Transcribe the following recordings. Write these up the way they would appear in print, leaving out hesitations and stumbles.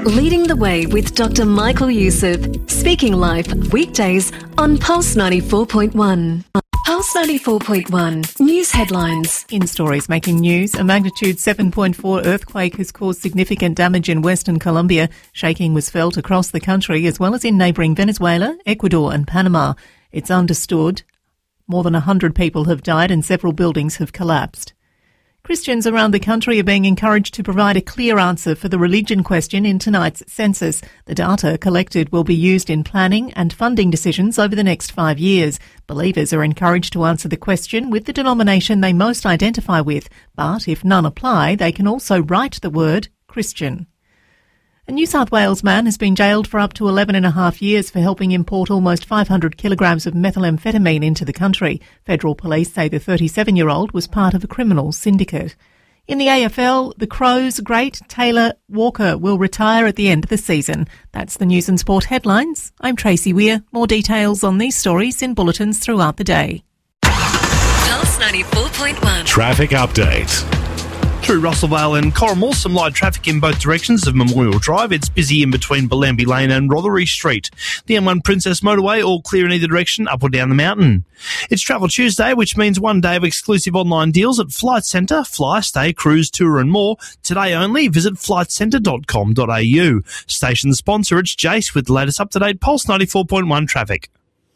Leading the Way with Dr. Michael Youssef. Speaking Life, weekdays on Pulse 94.1. Pulse 94.1 News headlines. In stories making news, a magnitude 7.4 earthquake has caused significant damage in Western Colombia. Shaking was felt across the country as well as in neighbouring Venezuela, Ecuador and Panama. It's understood more than 100 people have died and several buildings have collapsed. Christians around the country are being encouraged to provide a clear answer for the religion question in tonight's census. The data collected will be used in planning and funding decisions over the next 5 years. Believers are encouraged to answer the question with the denomination they most identify with, but if none apply, they can also write the word Christian. A New South Wales man has been jailed for up to 11.5 years for helping import almost 500 kilograms of methamphetamine into the country. Federal police say the 37-year-old was part of a criminal syndicate. In the AFL, the Crows' great Taylor Walker will retire at the end of the season. That's the news and sport headlines. I'm Tracy Weir. More details on these stories in bulletins throughout the day. Pulse 94.1. Traffic update. Through Russellvale and Corrimal, some light traffic in both directions of Memorial Drive. It's busy in between Bellambi Lane and Rothery Street. The M1 Princess Motorway, all clear in either direction, up or down the mountain. It's Travel Tuesday, which means one day of exclusive online deals at Flight Centre, Fly, Stay, Cruise, Tour and more. Today only, visit flightcentre.com.au. Station sponsor, it's Jace with the latest up-to-date Pulse 94.1 traffic.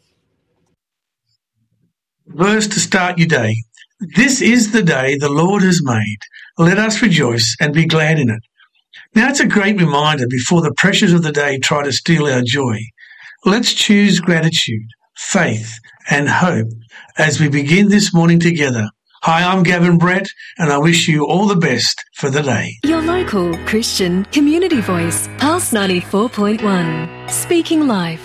Verse to start your day. This is the day the Lord has made. Let us rejoice and be glad in it. Now it's a great reminder before the pressures of the day try to steal our joy. Let's choose gratitude, faith and hope as we begin this morning together. Hi, I'm Gavin Brett and I wish you all the best for the day. Your local Christian community voice, Pulse 94.1. Speaking Life.